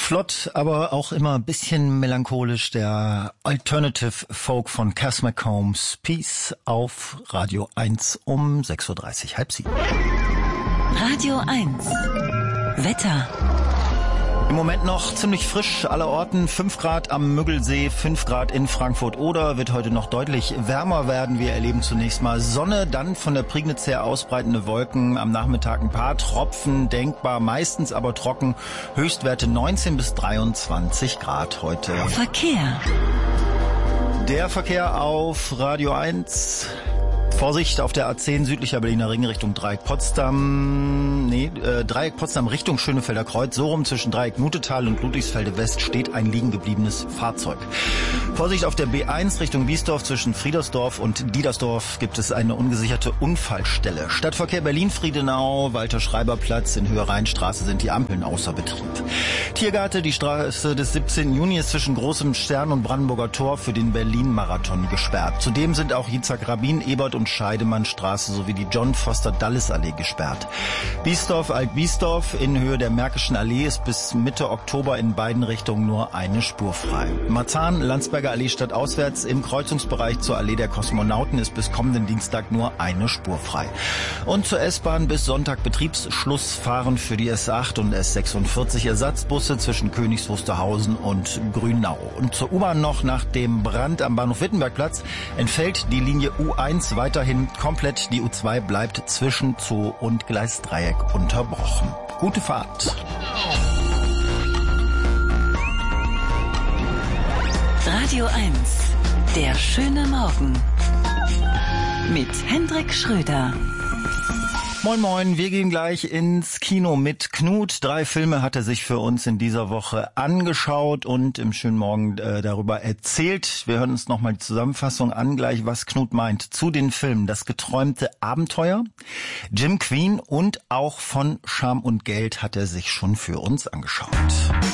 Flott, aber auch immer ein bisschen melancholisch, der Alternative Folk von Cass McCombs, Peace auf Radio 1 um 6.30 Uhr, halb 7. Radio 1 Wetter. Im Moment noch ziemlich frisch allerorten, 5 Grad am Müggelsee, 5 Grad in Frankfurt-Oder, wird heute noch deutlich wärmer werden. Wir erleben zunächst mal Sonne, dann von der Prignitz her ausbreitende Wolken, am Nachmittag ein paar Tropfen denkbar, meistens aber trocken, Höchstwerte 19 bis 23 Grad heute. Verkehr. Der Verkehr auf Radio 1... Vorsicht auf der A10 südlicher Berliner Ring Richtung Dreieck Potsdam. Dreieck Potsdam Richtung Schönefelder Kreuz. So rum zwischen Dreieck Nutetal und Ludwigsfelde West steht ein liegen gebliebenes Fahrzeug. Vorsicht auf der B1 Richtung Biesdorf zwischen Friedersdorf und Diedersdorf gibt es eine ungesicherte Unfallstelle. Stadtverkehr Berlin-Friedenau, Walter-Schreiber-Platz in Höhe-Rheinstraße sind die Ampeln außer Betrieb. Tiergarten, die Straße des 17. Juni ist zwischen Großem Stern und Brandenburger Tor für den Berlin-Marathon gesperrt. Zudem sind auch Yitzhak-Rabin, Ebert und Scheidemannstraße sowie die John-Foster-Dulles-Allee gesperrt. Biesdorf, Alt-Biesdorf in Höhe der Märkischen Allee ist bis Mitte Oktober in beiden Richtungen nur eine Spur frei. Marzahn, Landsberger Allee stadtauswärts im Kreuzungsbereich zur Allee der Kosmonauten ist bis kommenden Dienstag nur eine Spur frei. Und zur S-Bahn bis Sonntag Betriebsschluss fahren für die S8 und S46 Ersatzbusse zwischen Königs Wusterhausen und Grünau. Und zur U-Bahn noch: nach dem Brand am Bahnhof Wittenbergplatz entfällt die Linie U1 weiterhin komplett. Die U2 bleibt zwischen Zoo und Gleisdreieck unterbrochen. Gute Fahrt. Radio 1, der schöne Morgen. Mit Hendrik Schröder. Moin Moin, wir gehen gleich ins Kino mit Knut. 3 Filme hat er sich für uns in dieser Woche angeschaut und im schönen Morgen darüber erzählt. Wir hören uns nochmal die Zusammenfassung an, gleich was Knut meint zu den Filmen: Das geträumte Abenteuer, Jim Queen und auch von Scham und Geld hat er sich schon für uns angeschaut.